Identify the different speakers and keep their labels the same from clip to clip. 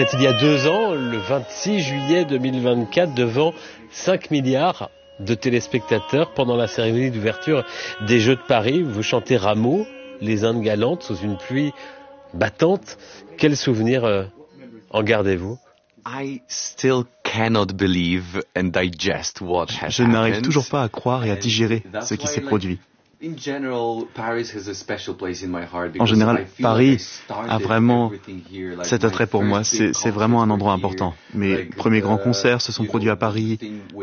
Speaker 1: C'était il y a 2 ans, le 26 juillet 2024, devant 5 milliards de téléspectateurs pendant la cérémonie d'ouverture des Jeux de Paris. Vous chantez Rameau, les Indes galantes, sous une pluie battante. Quel souvenir en gardez-vous?
Speaker 2: Je n'arrive toujours pas à croire et à digérer ce qui s'est produit. En général, Paris a vraiment cet attrait pour moi. C'est vraiment un endroit important. Mes premiers grands concerts se sont produits à Paris.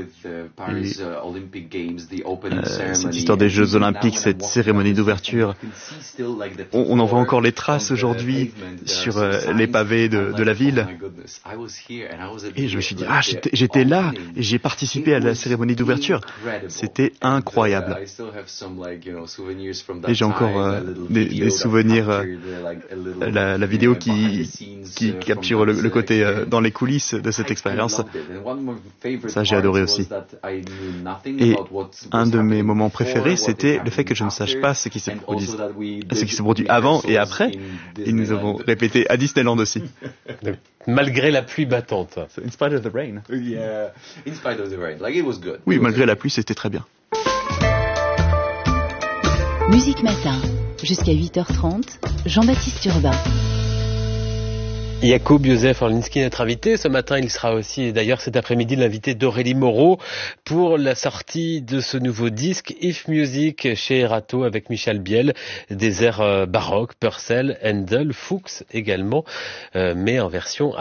Speaker 2: Cette histoire des Jeux Olympiques, cette cérémonie d'ouverture, on en voit encore les traces aujourd'hui sur les pavés de la ville. Et je me suis dit, j'étais là et j'ai participé à la cérémonie d'ouverture. C'était incroyable. Et j'ai encore des souvenirs, la vidéo qui capture le côté dans les coulisses de cette expérience. Ça, j'ai adoré aussi. Et un de mes moments préférés, c'était le fait que je ne sache pas ce qui s'est produit avant et après. Et nous avons répété à Disneyland aussi.
Speaker 1: Malgré la pluie battante.
Speaker 2: In spite of the rain. Yeah, in spite of the rain. Like it was good. Oui, malgré la pluie, c'était très bien.
Speaker 3: Musique Matin, jusqu'à 8h30, Jean-Baptiste Urbain.
Speaker 1: Jakub Józef Orlinski, notre invité. Ce matin, il sera aussi, d'ailleurs cet après-midi, l'invité d'Aurélie Moreau pour la sortie de ce nouveau disque If Music chez Erato avec Michel Biel. Des airs baroques, Purcell, Handel, Fuchs également, mais en version